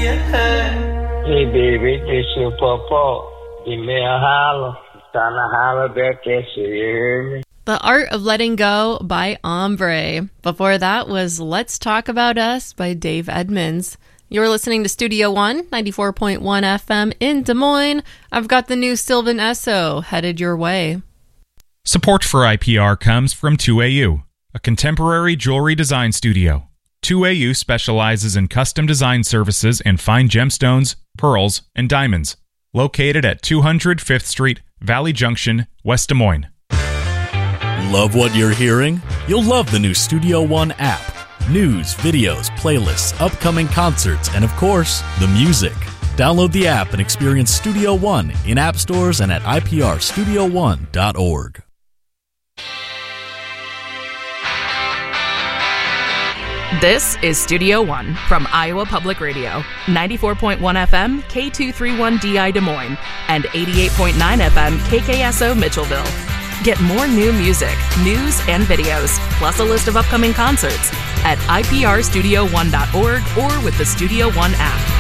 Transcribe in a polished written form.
Hey baby, this your papa. Give me a holler. Trying to holler back at you, you hear me? The Art of Letting Go by Ombre. Before that was Let's Talk About Us by Dave Edmunds. You're listening to Studio One, 94.1 FM in Des Moines. I've got the new Sylvan Esso headed your way. Support for IPR comes from 2AU, a contemporary jewelry design studio. 2AU specializes in custom design services in fine gemstones, pearls, and diamonds. Located at 200 5th Street, Valley Junction, West Des Moines. Love what you're hearing? You'll love the new Studio One app. News, videos, playlists, upcoming concerts, and of course, the music. Download the app and experience Studio One in app stores and at iprstudio1.org. This is Studio One from Iowa Public Radio, 94.1 FM K231DI Des Moines, and 88.9 FM KKSO Mitchellville. Get more new music, news, and videos, plus a list of upcoming concerts at iprstudio1.org or with the Studio One app.